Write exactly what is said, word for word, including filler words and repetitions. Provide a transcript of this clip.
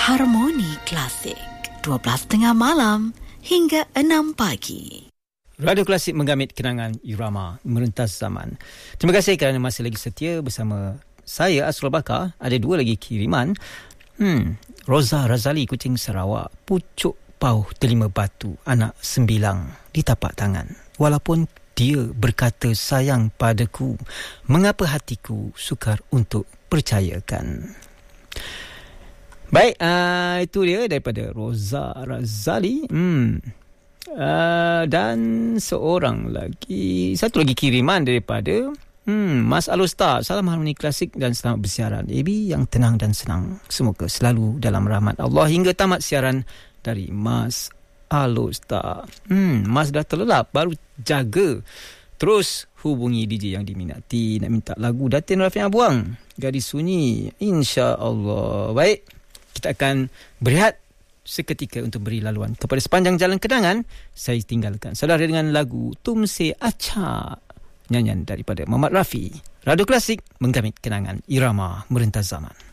Harmoni Klasik, dua belas tiga puluh malam hingga enam pagi. Radio Klasik menggamit kenangan irama merentas zaman. Terima kasih kerana masih lagi setia bersama saya, Asrul Bakar. Ada dua lagi kiriman. Hmm, Roza Razali, Kuching, Sarawak. Pucuk pauh delima batu, anak sembilang di tapak tangan. Walaupun dia berkata sayang padaku, mengapa hatiku sukar untuk percayakan. Baik, uh, itu dia daripada Roza Razali. Hmm. Uh, dan seorang lagi, satu lagi kiriman daripada hmm, Mas Alustar. Salam Harmoni Klasik dan selamat bersiaran. A B yang tenang dan senang, semoga selalu dalam rahmat Allah hingga tamat siaran, dari Mas Alustar. Hmm, Mas dah terlelap, baru jaga. Terus hubungi D J yang diminati, nak minta lagu Datin Rafiq Abuang, Gadis Sunyi, insya-Allah. Baik, kita akan berehat seketika untuk beri laluan kepada sepanjang jalan kenangan. Saya tinggalkan saudara dengan lagu Tumse Acha, nyanyian daripada Muhammad Rafi. Radio Klasik menggamit kenangan irama merentas zaman.